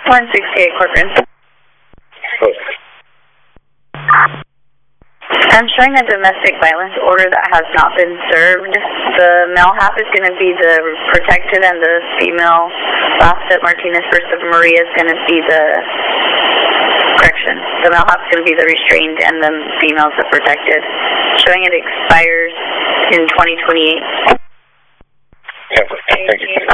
168 Corcoran. I'm showing a domestic violence order that has not been served. The male half is going to be the protected, and the female last at Martinez First of Maria is going to be the correction. The male half is going to be the restrained, and the female's the protected. Showing it expires in 2028. Thank you.